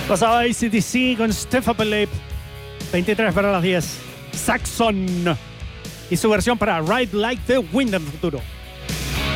Pasaba AC/DC con Stephen Philip. 23 para las 10. Saxon. Y su versión para Ride Like the Wind en el futuro.